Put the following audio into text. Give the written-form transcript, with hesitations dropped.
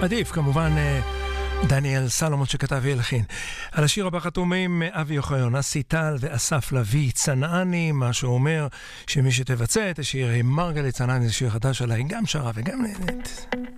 עדיף, כמובן דניאל סלומון שכתב והלחין. על השיר הבא חתומים אבי אוחיון, אסי טל ואסף לוי, צנעני, מה שאומר שמי שתבצע את השיר היא מרגלית צנעני, זה שיר חדש עליי, גם שרה וגם נהנית.